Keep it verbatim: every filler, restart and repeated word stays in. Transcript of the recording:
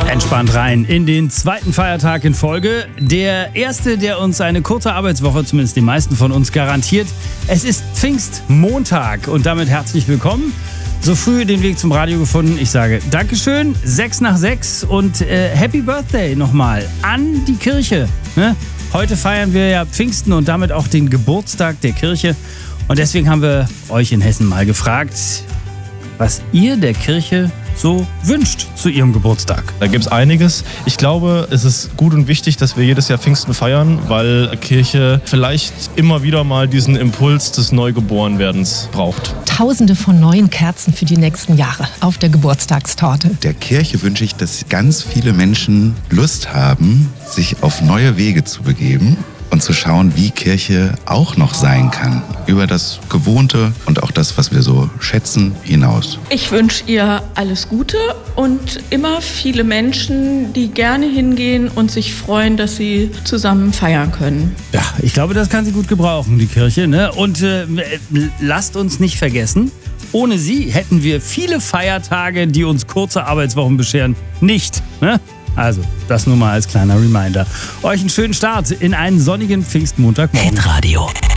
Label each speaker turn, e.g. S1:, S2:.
S1: Entspannt rein in den zweiten Feiertag in Folge. Der erste, der uns eine kurze Arbeitswoche, zumindest die meisten von uns, garantiert. Es ist Pfingstmontag und damit herzlich willkommen. So früh den Weg zum Radio gefunden. Ich sage Dankeschön, sechs nach sechs und äh, Happy Birthday nochmal an die Kirche. Ne? Heute feiern wir ja Pfingsten und damit auch den Geburtstag der Kirche. Und deswegen haben wir euch in Hessen mal gefragt, was ihr der Kirche so wünscht zu ihrem Geburtstag.
S2: Da gibt es einiges. Ich glaube, es ist gut und wichtig, dass wir jedes Jahr Pfingsten feiern, weil Kirche vielleicht immer wieder mal diesen Impuls des Neugeborenwerdens braucht.
S3: Tausende von neuen Kerzen für die nächsten Jahre auf der Geburtstagstorte.
S4: Der Kirche wünsche ich, dass ganz viele Menschen Lust haben, sich auf neue Wege zu begeben und zu schauen, wie Kirche auch noch sein kann. Über das Gewohnte und auch das, was wir so schätzen, hinaus.
S5: Ich wünsche ihr alles Gute und immer viele Menschen, die gerne hingehen und sich freuen, dass sie zusammen feiern können.
S1: Ja, ich glaube, das kann sie gut gebrauchen, die Kirche. Ne? Und äh, lasst uns nicht vergessen, ohne sie hätten wir viele Feiertage, die uns kurze Arbeitswochen bescheren, nicht. Ne? Also, das nur mal als kleiner Reminder. Euch einen schönen Start in einen sonnigen Pfingstmontagmorgen.
S6: Hitradio